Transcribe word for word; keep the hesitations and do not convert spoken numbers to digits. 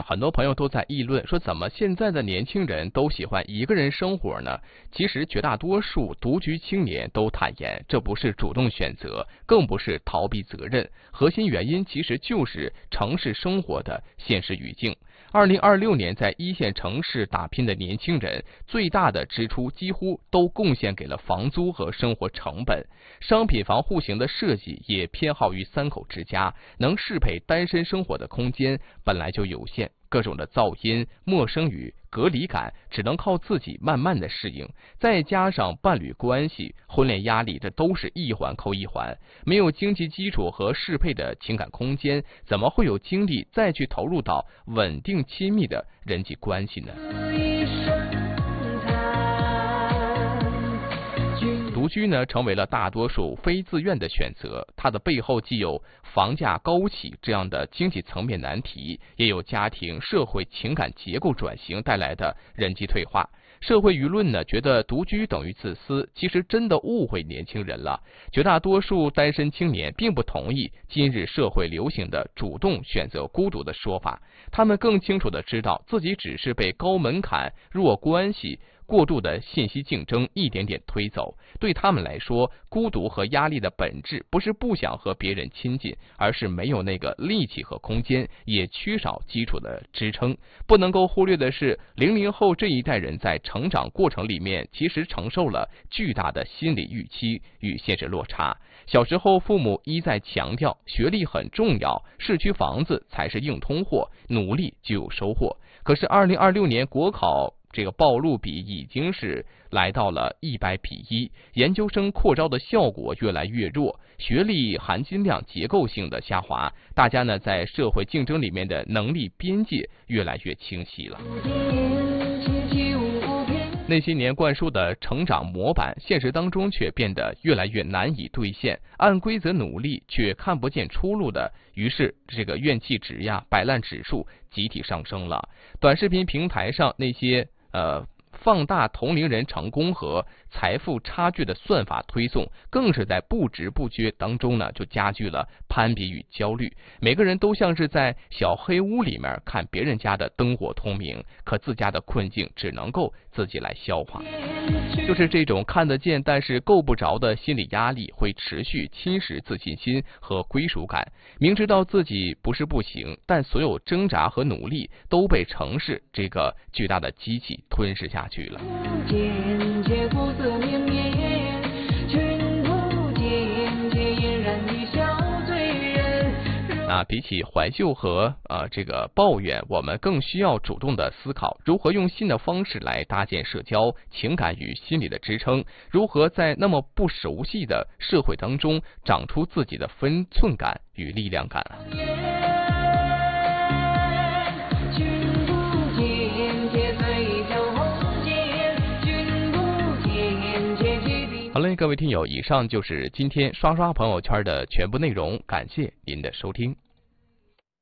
很多朋友都在议论说，怎么现在的年轻人都喜欢一个人生活呢？其实绝大多数独居青年都坦言，这不是主动选择，更不是逃避责任，核心原因其实就是城市生活的现实语境。二零二六年，在一线城市打拼的年轻人，最大的支出几乎都贡献给了房租和生活成本。商品房户型的设计也偏好于三口之家，能适配单身生活的空间本来就有限，各种的噪音、陌生语、隔离感，只能靠自己慢慢的适应。再加上伴侣关系、婚恋压力，这都是一环扣一环。没有经济基础和适配的情感空间，怎么会有精力再去投入到稳定亲密的人际关系呢？独居呢，成为了大多数非自愿的选择。它的背后既有房价高企这样的经济层面难题，也有家庭、社会、情感结构转型带来的人际退化。社会舆论呢，觉得独居等于自私，其实真的误会年轻人了。绝大多数单身青年并不同意今日社会流行的主动选择孤独的说法，他们更清楚的知道自己只是被高门槛、弱关系、过度的信息竞争一点点推走。对他们来说，孤独和压力的本质不是不想和别人亲近，而是没有那个力气和空间，也缺少基础的支撑。不能够忽略的是，零零后这一代人在成长过程里面，其实承受了巨大的心理预期与现实落差。小时候，父母一再强调学历很重要，市区房子才是硬通货，努力就有收获。可是二零二六年国考这个报录比已经是来到了一百比一，研究生扩招的效果越来越弱，学历含金量结构性的下滑，大家呢在社会竞争里面的能力边界越来越清晰了。那些年灌输的成长模板，现实当中却变得越来越难以兑现，按规则努力却看不见出路的，于是这个怨气值呀、摆烂指数集体上升了。短视频平台上那些呃放大同龄人成功和财富差距的算法推送，更是在不知不觉当中呢，就加剧了攀比与焦虑。每个人都像是在小黑屋里面看别人家的灯火通明，可自家的困境只能够自己来消化。就是这种看得见但是够不着的心理压力，会持续侵蚀自信心和归属感。明知道自己不是不行，但所有挣扎和努力都被城市这个巨大的机器吞噬下去了。那比起怀旧和呃这个抱怨，我们更需要主动的思考如何用新的方式来搭建社交、情感与心理的支撑，如何在那么不熟悉的社会当中长出自己的分寸感与力量感。好嘞，各位听友，以上就是今天刷刷朋友圈的全部内容，感谢您的收听。